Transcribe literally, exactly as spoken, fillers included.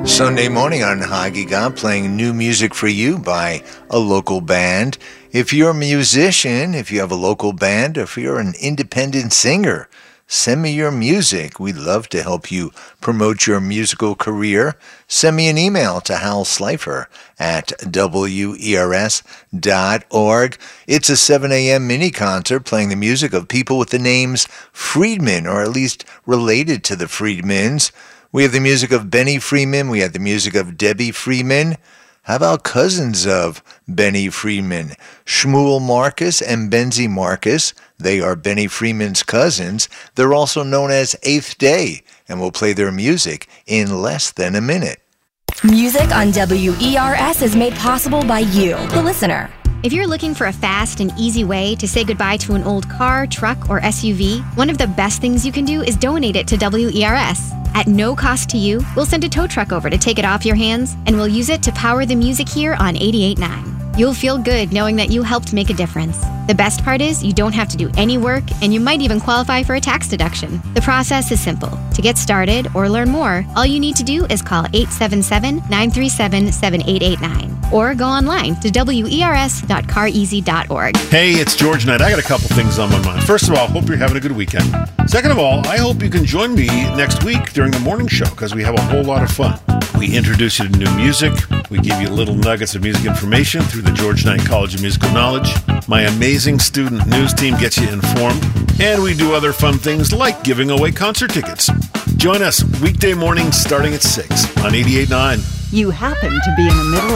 Sunday morning on Hagiga, playing new music for you by a local band. If you're a musician, if you have a local band, or if you're an independent singer, send me your music. We'd love to help you promote your musical career. Send me an email to Hal Slifer at W E R S dot org. It's a seven a.m. mini concert playing the music of people with the names Friedman, or at least related to the Friedmans. We have the music of Benny Friedman. We have the music of Debbie Friedman. How about cousins of Benny Friedman? Shmuel Marcus and Benzie Marcus. They are Benny Friedman's cousins. They're also known as Eighth Day, and we'll play their music in less than a minute. Music on W E R S is made possible by you, the listener. If you're looking for a fast and easy way to say goodbye to an old car, truck, or S U V, one of the best things you can do is donate it to W E R S. At no cost to you, we'll send a tow truck over to take it off your hands, and we'll use it to power the music here on eighty-eight point nine. You'll feel good knowing that you helped make a difference. The best part is you don't have to do any work, and you might even qualify for a tax deduction. The process is simple. To get started or learn more, all you need to do is call eight seven seven, nine three seven, seven eight eight nine or go online to W E R S dot car easy dot org. Hey, it's George Knight. I got a couple things on my mind. First of all, hope you're having a good weekend. Second of all, I hope you can join me next week during the morning show, because we have a whole lot of fun. We introduce you to new music. We give you little nuggets of music information through the George Knight College of Musical Knowledge. My amazing student news team gets you informed. And we do other fun things like giving away concert tickets. Join us weekday mornings starting at six on eighty-eight point nine. You happen to be in the middle